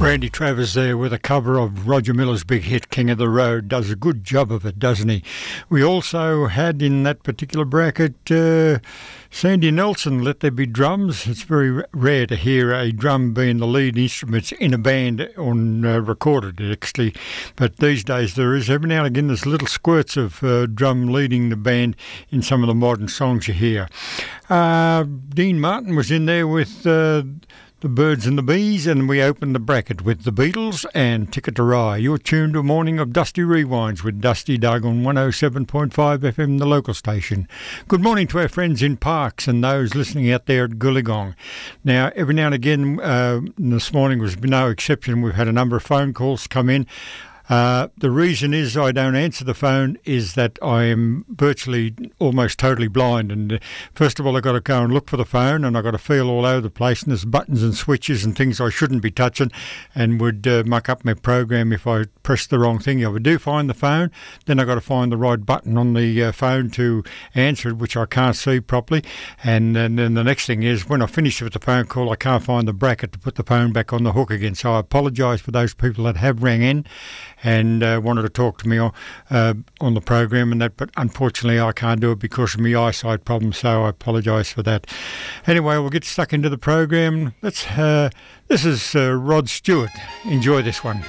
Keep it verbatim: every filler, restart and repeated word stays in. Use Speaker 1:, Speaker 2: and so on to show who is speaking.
Speaker 1: Randy Travers there with a cover of Roger Miller's big hit King of the Road. Does a good job of it, doesn't he? We also had in that particular bracket uh, Sandy Nelson, Let There Be Drums. It's very rare to hear a drum being the lead instrument in a band on uh, recorded actually, but these days there is. Every now and again there's little squirts of uh, drum leading the band in some of the modern songs you hear. Uh, Dean Martin was in there with uh, The Birds and the Bees, and we opened the bracket with the Beatles and Ticket to Rye. You're tuned to a morning of Dusty Rewinds with Dusty Doug on one oh seven point five F M, the local station. Good morning to our friends in Parkes and those listening out there at Goolagong. Now, every now and again, uh, this morning was no exception. We've had a number of phone calls come in. Uh, the reason is I don't answer the phone is that I am virtually almost totally blind, and uh, first of all I've got to go and look for the phone, and I've got to feel all over the place, and there's buttons and switches and things I shouldn't be touching and would uh, muck up my program if I press the wrong thing. If I do find the phone, then I've got to find the right button on the uh, phone to answer it, which I can't see properly, and, and then the next thing is when I finish with the phone call I can't find the bracket to put the phone back on the hook again. So I apologise for those people that have rang in and uh, wanted to talk to me on, uh, on the program and that, but unfortunately I can't do it because of my eyesight problem, so I apologise for that. Anyway, we'll get stuck into the program. Let's. Uh, this is uh, Rod Stewart. Enjoy this one.